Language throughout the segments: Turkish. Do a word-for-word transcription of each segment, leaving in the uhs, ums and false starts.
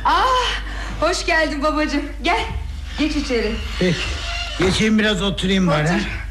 Ah, hoş geldin babacığım. Gel, geç içeri. Peki, geçeyim biraz oturayım bari.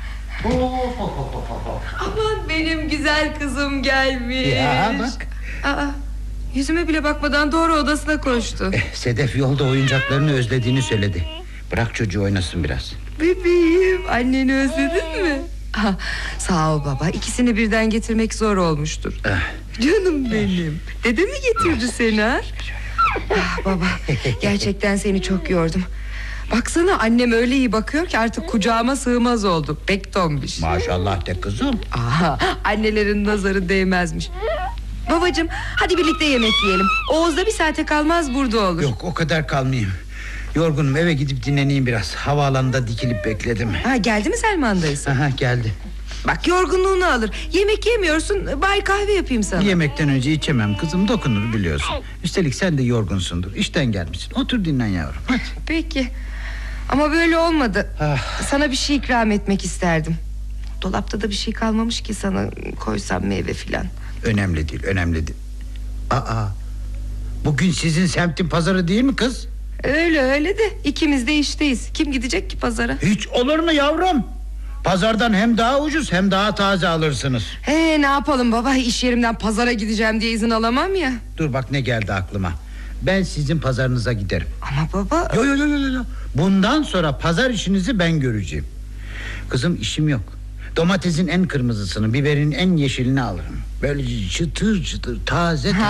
Aman benim güzel kızım gelmiş. Ya bak. Aa, yüzüme bile bakmadan doğru odasına koştu. eh, Sedef yolda oyuncaklarını özlediğini söyledi. Bırak çocuğu oynasın biraz. Bebeğim, anneni özledin mi? Ah, sağ ol baba, ikisini birden getirmek zor olmuştur. Ah. Canım benim. Dede mi getirdi seni ha? Ah baba, gerçekten seni çok yordum. Baksana, annem öyle iyi bakıyor ki artık kucağıma sığmaz oldu. Pek tombiş. Maşallah de kızım. Aha, annelerin nazarı değmezmiş. Babacığım, hadi birlikte yemek yiyelim. Oğuz da bir saate kalmaz burada olur. Yok, o kadar kalmayayım. Yorgunum, eve gidip dinleneyim biraz. Havaalanında dikilip bekledim. Ha, geldi mi Selman dayısı? Aha, geldi. Bak, yorgunluğunu alır. Yemek yemiyorsun, bari kahve yapayım sana. Yemekten önce içemem kızım, dokunur biliyorsun. Üstelik sen de yorgunsundur, işten gelmişsin. Otur dinlen yavrum, hadi. Peki. Ama böyle olmadı. Ah. Sana bir şey ikram etmek isterdim. Dolapta da bir şey kalmamış ki sana koysam, meyve filan. Önemli değil, önemli değil. Aa, bugün sizin semtin pazarı değil mi kız? Öyle öyle de ikimiz de işteyiz. Kim gidecek ki pazara? Hiç olur mu yavrum? Pazardan hem daha ucuz hem daha taze alırsınız. He, ne yapalım baba, iş yerimden pazara gideceğim diye izin alamam ya. Dur bak ne geldi aklıma. Ben sizin pazarınıza giderim. Ama baba... Yo yo yo yo yo. Bundan sonra pazar işinizi ben göreceğim. Kızım, işim yok. Domatesin en kırmızısını, biberin en yeşilini alırım. Böyle çıtır çıtır taze taze.